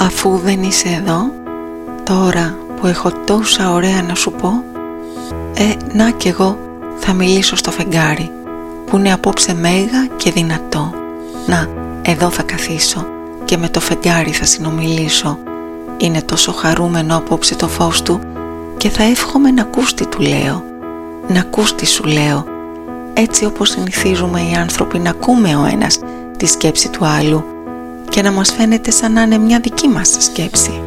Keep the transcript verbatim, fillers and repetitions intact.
Αφού δεν είσαι εδώ, τώρα που έχω τόσα ωραία να σου πω, ε, να κι εγώ θα μιλήσω στο φεγγάρι, που είναι απόψε μέγα και δυνατό. Να, εδώ θα καθίσω και με το φεγγάρι θα συνομιλήσω. Είναι τόσο χαρούμενο απόψε το φως του και θα εύχομαι να ακούς τι του λέω. Να ακούς τι σου λέω, έτσι όπως συνηθίζουμε οι άνθρωποι να ακούμε ο ένας τη σκέψη του άλλου και να μας φαίνεται σαν να είναι μια δική μας σκέψη.